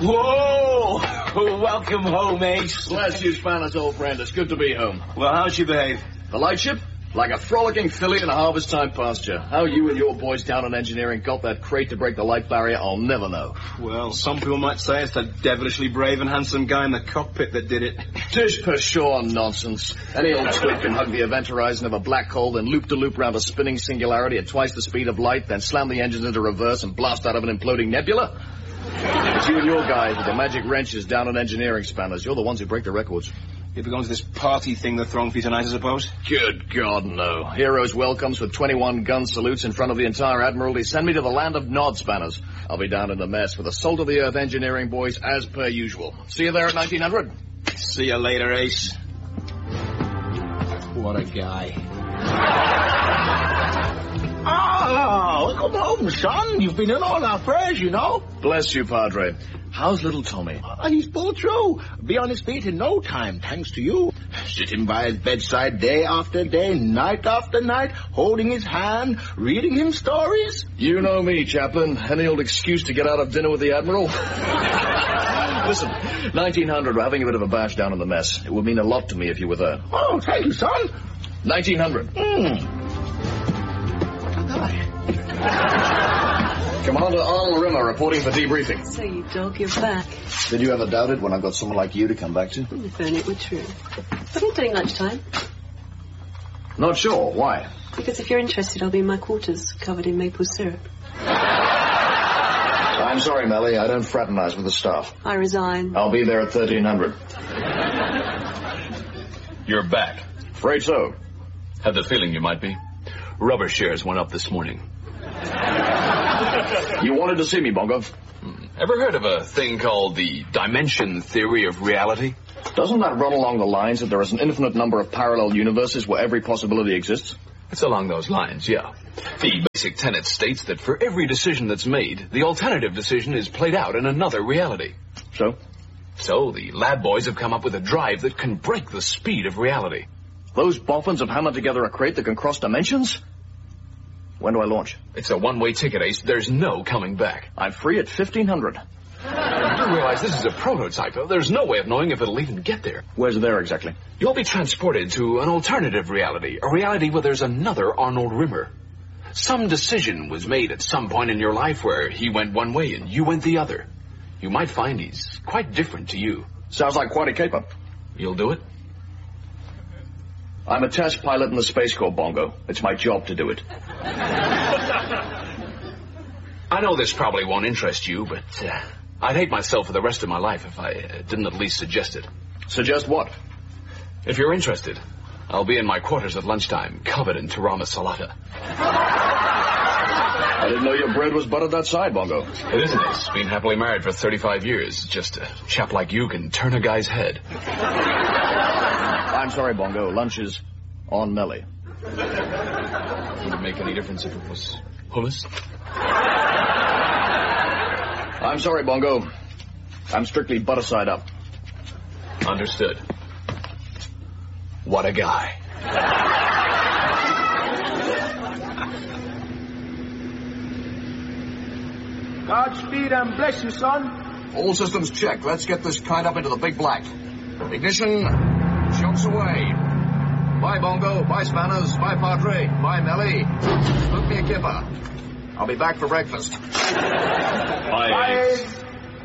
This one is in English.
Whoa! Welcome home, Ace. Bless you, Spanners, old friend. It's good to be home. Well, how'd she behave? The lightship? Like a frolicking filly in a harvest-time pasture. How you and your boys down in engineering got that crate to break the light barrier, I'll never know. Well, some people might say it's that devilishly brave and handsome guy in the cockpit that did it. Tish pshaw nonsense. Any old twig can hug the event horizon of a black hole, then loop-to-loop round a spinning singularity at twice the speed of light, then slam the engines into reverse and blast out of an imploding nebula. It's you and your guys with the magic wrenches down in engineering, Spanners. You're the ones who break the records. You'll be going to this party thing they're throwing for you tonight, I suppose? Good God, no. Heroes welcomes with 21 gun salutes in front of the entire Admiralty. Send me to the land of Nod, Spanners. I'll be down in the mess with the salt-of-the-earth engineering boys as per usual. See you there at 1900. See you later, Ace. What a guy. Oh, welcome home, son. You've been in all our prayers, you know. Bless you, Padre. How's little Tommy? He's pulled through. Be on his feet in no time, thanks to you. Sitting by his bedside day after day, night after night, holding his hand, reading him stories. You know me, Chaplain. Any old excuse to get out of dinner with the Admiral? Listen, 1900, we're having a bit of a bash down in the mess. It would mean a lot to me if you were there. Oh, thank you, son. 1900. What a guy. Commander Arnold Rimmer reporting for debriefing. So you dog, you're back. Did you ever doubt it when I've got someone like you to come back to? If only it were true. What are you doing lunchtime? Not sure. Why? Because if you're interested, I'll be in my quarters, covered in maple syrup. I'm sorry, Melly. I don't fraternize with the staff. I resign. I'll be there at 1300. You're back. Afraid so. Had the feeling you might be. Rubber shares went up this morning. You wanted to see me, Bongo. Ever heard of a thing called the dimension theory of reality? Doesn't that run along the lines that there is an infinite number of parallel universes where every possibility exists? It's along those lines, yeah. The basic tenet states that for every decision that's made, the alternative decision is played out in another reality. So? So the lab boys have come up with a drive that can break the speed of reality. Those boffins have hammered together a crate that can cross dimensions? When do I launch? It's a one-way ticket, Ace. There's no coming back. I'm free at 1500. You realize this is a prototype. There's no way of knowing if it'll even get there. Where's there exactly? You'll be transported to an alternative reality, a reality where there's another Arnold Rimmer. Some decision was made at some point in your life where he went one way and you went the other. You might find he's quite different to you. Sounds like quite a caper. You'll do it? I'm a test pilot in the Space Corps, Bongo. It's my job to do it. I know this probably won't interest you, but I'd hate myself for the rest of my life if I didn't at least suggest it. Suggest what? If you're interested, I'll be in my quarters at lunchtime, covered in Tarama Salata. I didn't know your bread was buttered that side, Bongo. It isn't. It's been happily married for 35 years. Just a chap like you can turn a guy's head. I'm sorry, Bongo. Lunch is on Melly. Would it make any difference if it was hummus? I'm sorry, Bongo. I'm strictly butter side up. Understood. What a guy. Godspeed and bless you, son. All systems check. Let's get this kite up into the big black. Ignition. Shocks away. Bye, Bongo. Bye, Spanners. Bye, Padre. Bye, Melly. Book me a kipper. I'll be back for breakfast. Bye. Bye.